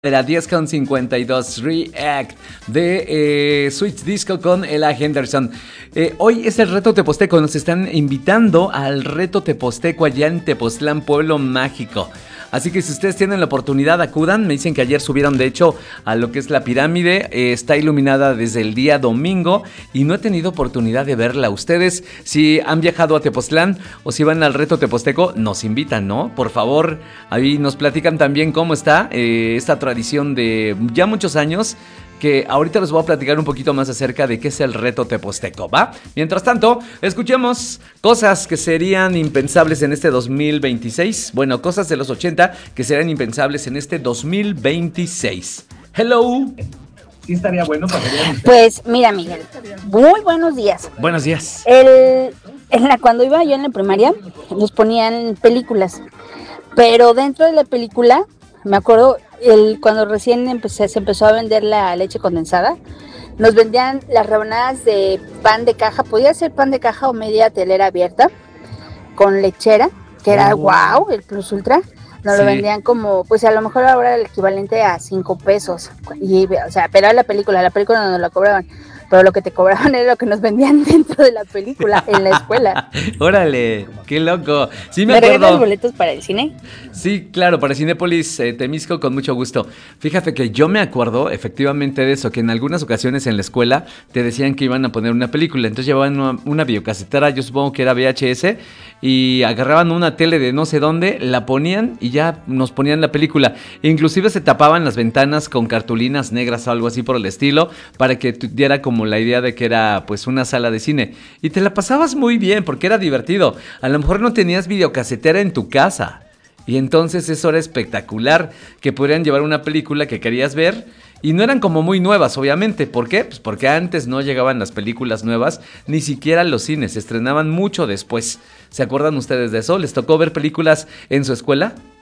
De la 10:52 React de Switch Disco con Ella Henderson. Hoy es el reto teposteco. Nos están invitando al reto teposteco allá en Tepoztlán, Pueblo Mágico. Así que si ustedes tienen la oportunidad, acudan. Me dicen que ayer subieron de hecho a lo que es la pirámide. Está iluminada desde el día domingo y no he tenido oportunidad de verla. Ustedes, si han viajado a Tepoztlán o si van al reto teposteco, nos invitan, ¿no? Por favor, ahí nos platican también cómo está esta tradición de ya muchos años, que ahorita les voy a platicar un poquito más acerca de qué es el reto teposteco, ¿va? Mientras tanto, escuchemos cosas que serían impensables en este 2026. Bueno, cosas de los 80 que serían impensables en este 2026. Hello. Sí estaría bueno para ver. Pues mira, Miguel, muy buenos días. Buenos días. Cuando iba yo en la primaria, nos ponían películas, pero dentro de la película, me acuerdo, cuando recién se empezó a vender la leche condensada, nos vendían las rebanadas de pan de caja, podía ser pan de caja o media telera abierta, con lechera, que era wow, el Plus Ultra. Nos lo vendían como, pues a lo mejor ahora era el equivalente a 5 pesos. Y, o sea, pero era la película no nos la cobraban. Pero lo que te cobraban era lo que nos vendían dentro de la película en la escuela. Órale, qué loco. Sí, me regalas acuerdo. Boletos para el cine? Sí, claro, para Cinépolis Temisco, con mucho gusto. Fíjate que yo me acuerdo efectivamente de eso, que en algunas ocasiones en la escuela te decían que iban a poner una película. Entonces llevaban una videocasetera, yo supongo que era VHS, y agarraban una tele de no sé dónde, la ponían y ya nos ponían la película. Inclusive se tapaban las ventanas con cartulinas negras o algo así por el estilo, para que diera como la idea de que era pues una sala de cine. Y te la pasabas muy bien porque era divertido. A lo mejor no tenías videocasetera en tu casa y entonces eso era espectacular, que podrían llevar una película que querías ver. Y no eran como muy nuevas, obviamente. ¿Por qué? Pues porque antes no llegaban las películas nuevas, ni siquiera los cines, se estrenaban mucho después. ¿Se acuerdan ustedes de eso? ¿Les tocó ver películas en su escuela?